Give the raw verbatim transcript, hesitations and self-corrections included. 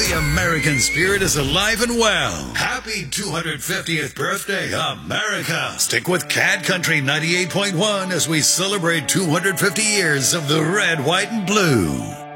The American spirit is alive and well. Happy two hundred fiftieth birthday, America. Stick with Cat Country ninety-eight point one as we celebrate two hundred fifty years of the red, white, and blue.